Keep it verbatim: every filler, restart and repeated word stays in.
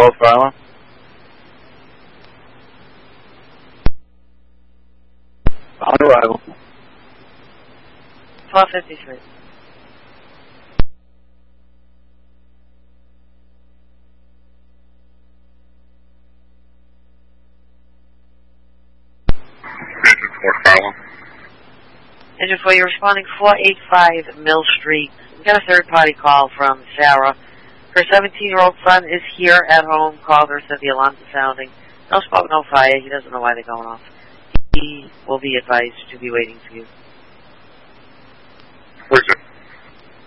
Rhode Island. On arrival. twelve fifty-three. Engine four, you're responding four eighty-five Mill Street. We got a third-party call from Sarah. Her seventeen-year-old son is here at home. Called her, said the alarms are sounding. No smoke, no fire. He doesn't know why they're going off. He will be advised to be waiting for you.